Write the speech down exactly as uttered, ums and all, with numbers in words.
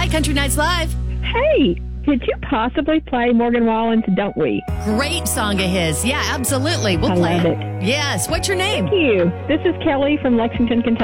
Hi, Country Nights Live. Hey, could you possibly play Morgan Wallen's Don't We? Great song of his. Yeah, absolutely. We'll I play love it. it. Yes. What's your name? Thank you. This is Kelly from Lexington, Kentucky.